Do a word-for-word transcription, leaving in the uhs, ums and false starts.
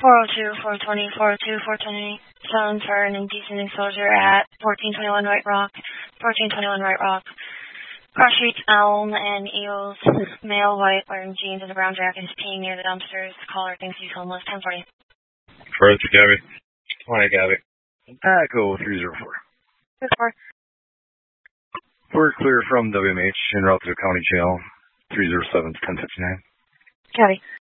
four oh two, four twenty, four oh two, four twenty, shown for an indecent exposure at fourteen twenty-one White Rock, fourteen twenty-one White Rock. Cross streets Elm and Eels, male white, wearing jeans and a brown jacket, is peeing near the dumpsters. Caller thinks he's homeless. ten forty. First, Gabby. twenty, Gabby. Echo three zero four. six four. We're clear from W M H en route to the county jail. three zero seven, ten fifty-nine. Gabby.